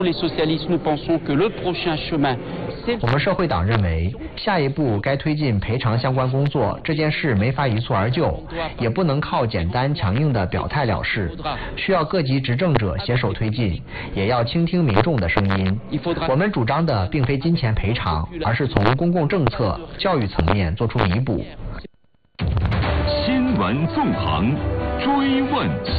我们社会党认为，下一步该推进赔偿相关工作，这件事没法一蹴而就，也不能靠简单强硬的表态了事，需要各级执政者携手推进，也要倾听民众的声音。我们主张的并非金钱赔偿，而是从公共政策、教育层面做出弥补。 新闻纵横，追问